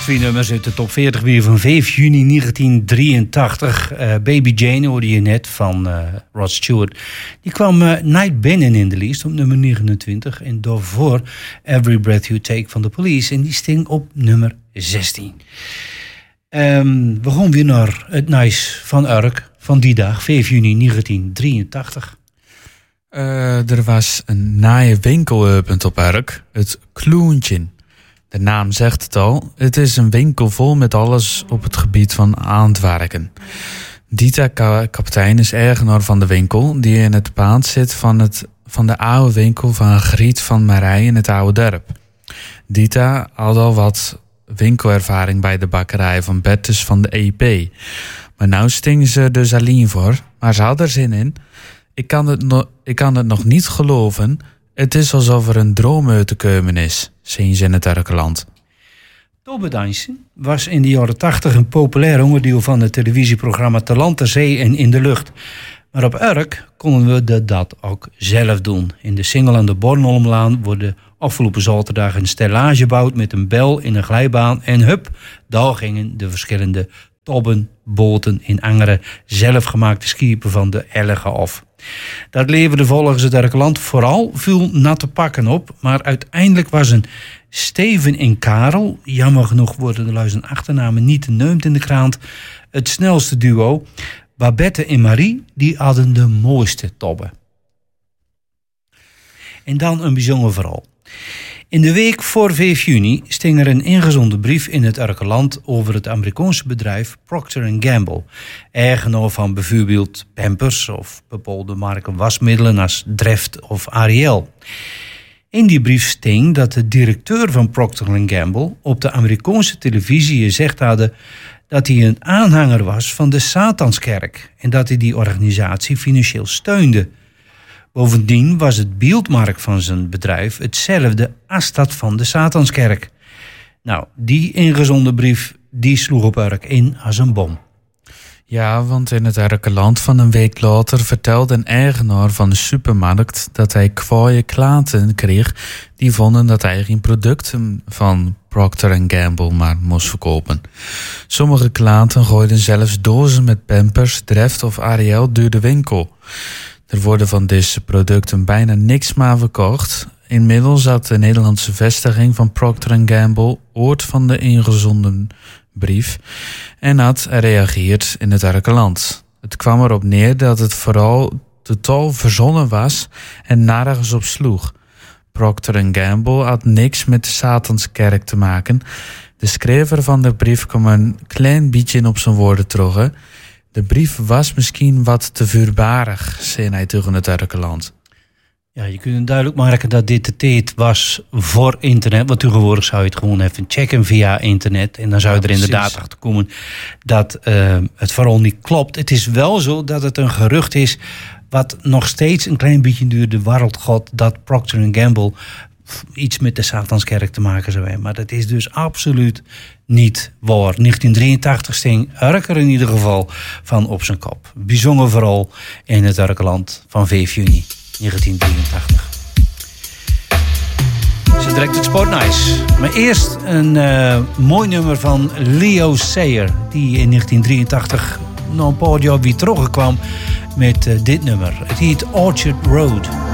Twee nummers uit de top 40 weer van 5 juni 1983. Baby Jane hoorde je net van Rod Stewart. Die kwam Night binnen in de lijst op nummer 29. En daarvoor Every Breath You Take van The Police. En die sting op nummer 16. We gaan weer naar het nice van Urk van die dag, 5 juni 1983. Er was een naaie winkelpunt op Urk, het Kloentje. De naam zegt het al, het is een winkel vol met alles op het gebied van handwerken. Dita kapitein is eigenaar van de winkel die in het pand zit van de oude winkel van Griet van Marij in het oude dorp. Dita had al wat winkelervaring bij de bakkerij van Bertus van de EP. Maar nou stingen ze dus alleen voor, maar ze had er zin in. Ik kan het nog niet geloven. Het is alsof er een droom uit te komen is, zien ze in het Urkeland. Tobbedansen was in de jaren 80 een populair onderdeel van het televisieprogramma Te Land, Ter Zee en in de Lucht. Maar op Urk konden we dat ook zelf doen. In de Singel aan de Bornholmlaan wordt de afgelopen zaterdag een stellage gebouwd met een bel in een glijbaan. En hup, daar gingen de verschillende tobben, boten in Angeren zelfgemaakte schepen van de Elge af. Dat leverde volgens het Urkeland vooral veel natte pakken op, maar uiteindelijk was een Steven en Karel, jammer genoeg worden de luizen achternamen niet genoemd in de krant, het snelste duo. Babette en Marie, die hadden de mooiste tobben. En dan een bijzonder verhaal. In de week voor 5 juni sting er een ingezonden brief in het Urkeland over het Amerikaanse bedrijf Procter & Gamble. Eigenaar van bijvoorbeeld Pampers of bepaalde merken wasmiddelen als Dreft of Ariel. In die brief sting dat de directeur van Procter & Gamble op de Amerikaanse televisie gezegd hadden dat hij een aanhanger was van de Satanskerk en dat hij die organisatie financieel steunde. Bovendien was het beeldmerk van zijn bedrijf hetzelfde als dat van de Satanskerk. Nou, die ingezonden brief die sloeg op Urk in als een bom. Ja, want in het Urkeland van een week later vertelde een eigenaar van de supermarkt dat hij kwaaie klanten kreeg die vonden dat hij geen producten van Procter & Gamble maar moest verkopen. Sommige klanten gooiden zelfs dozen met Pampers, Dreft of Ariel door de winkel. Er worden van deze producten bijna niks meer verkocht. Inmiddels had de Nederlandse vestiging van Procter & Gamble oord van de ingezonden brief en had gereageerd in het Urkeland. Het kwam erop neer dat het vooral totaal verzonnen was en nergens op sloeg. Procter & Gamble had niks met de Satanskerk te maken. De schrijver van de brief kwam een klein beetje in op zijn woorden terug. De brief was misschien wat te vuurbarig, zei hij tegen het Urkeland. Ja, je kunt duidelijk maken dat dit de tijd was voor internet. Want tegenwoordig zou je het gewoon even checken via internet. En dan zou je er inderdaad achter komen dat het vooral niet klopt. Het is wel zo dat het een gerucht is wat nog steeds een klein beetje door de wereld gaat, dat Procter & Gamble iets met de Satanskerk te maken zou hebben. Maar dat is dus absoluut niet waar. 1983 sting Urk er in ieder geval van op zijn kop. Bijzonder vooral in het Urkeland van 5 juni 1983. Ze direct het Sport Nice. Maar eerst een mooi nummer van Leo Sayer, die in 1983 nog een paar jaar weer terugkwam met dit nummer. Het heet Orchard Road.